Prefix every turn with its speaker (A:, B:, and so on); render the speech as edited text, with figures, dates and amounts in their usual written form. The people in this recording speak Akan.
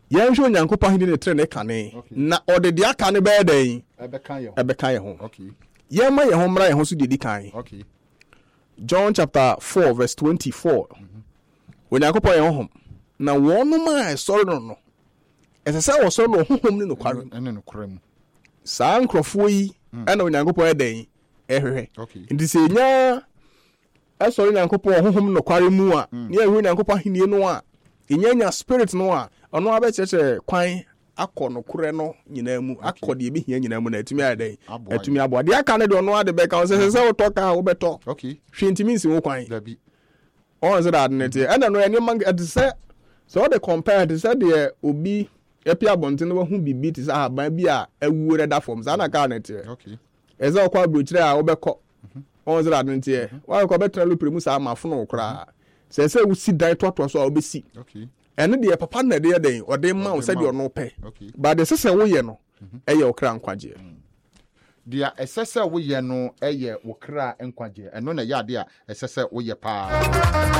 A: Yan show Nyankopɔn ahene ne trene kane. Na ode dia kane be den. Ebeka ye ho.
B: Okay.
A: Ye ma ye ho mra ye ho so di kan.
B: Okay.
A: John chapter 4 verse 24. Onyankopɔn ye ho. Na wonu ma sorry no. Esese wo so no honhom ni no kware.
B: Ene no kware mu.
A: Saa nkrofo yi ana Onyankopɔn den ehwehwe.
B: Okay.
A: Nti se nya asori Onyankopɔn honhom no kware mu a, ne ehwe Onyankopɔn ahenie no a, enya spirit no a, ono abecheche kwan akọ no kure no nyina mu akọ de bi hia nyina mu na atumi adan atumi abo de aka ne de ono ade be ka se wo toka wo beto
B: okay
A: hwe ntimi nsi wo kwan
B: da bi
A: on se da ne te ena no ene man at se so the compare to say de obi epi abonte no hu bibi ti sa haban bi a awuo reda form sa na ka ne te
B: okay
A: eze okwa brochire a wo bekọ on se da ne te wa ko betra lo premu sa amafo no kra se se wo si dan toto so a obesi
B: okay
A: ene de papa na de den ode ma wo se de ono pe ba de sese wo ye no eye okra nkwaje
B: dia esese wo ye no eye okra nkwaje eno na ya de a esese wo ye pa